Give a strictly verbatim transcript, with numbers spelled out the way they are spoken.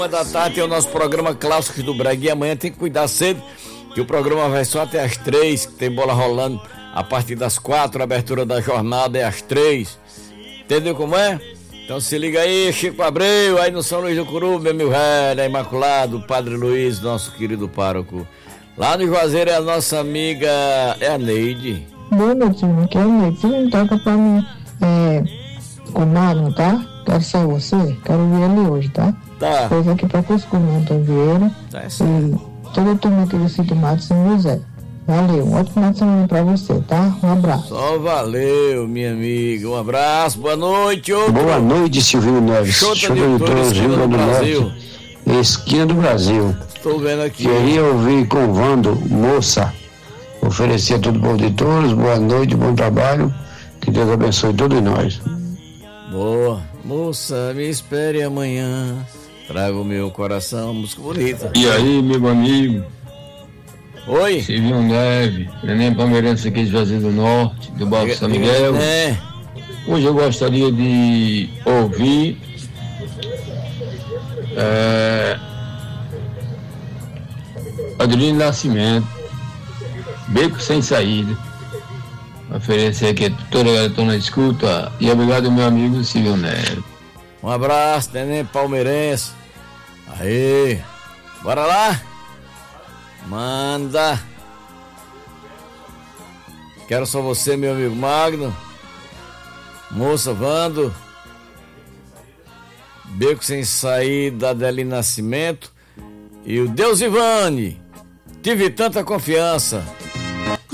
Uma da tarde tem o nosso programa Clássicos do Braguinha. Amanhã tem que cuidar cedo, que o programa vai só até as três, que tem bola rolando a partir das quatro, a abertura da jornada é às três. Entendeu como é? Então se liga aí, Chico Abreu, aí no São Luís do Curuba, meu velho, é Imaculado, Padre Luiz, nosso querido pároco. Lá no Juazeiro é a nossa amiga, é a Neide. Boa noite, irmão, que é a Neide. Você não toca pra mim, é, o Magno, tá? Quero só você, quero ver ele hoje, tá? Tá. Pois aqui pra Cuscumã, Antônio Vieira. Tá, e toda a turma aqui do Sítio Mato São José. Valeu, um ótimo final de semana pra você, tá? Um abraço. Só valeu, minha amiga. Um abraço, boa noite. Outro. Boa noite, Silvio Neves. Chota de Chota Doutor, esquina do Brasil. Norte, esquina do Brasil. Tô vendo aqui. Queria ouvir com o Vando, moça. Oferecer a todo bom de todos, boa noite, bom trabalho. Que Deus abençoe todos nós. Boa. Moça, me espere amanhã. Trago o meu coração, música bonita. E aí, meu amigo? Oi. Silvio Neves, Neném Palmeirense aqui de Juazeiro do Norte, do bairro São Miguel. É. Hoje eu gostaria de ouvir é, Adelino Nascimento, Beco Sem Saída. Oferecer aqui a toda a galera que estão na escuta. E obrigado, meu amigo Silvio Neves. Um abraço, Neném Palmeirense. Aí, bora lá? Manda. Quero só você, meu amigo Magno. Moça Vando. Beco Sem Saída, Adelino Nascimento. E o Deus Ivane. Tive tanta confiança.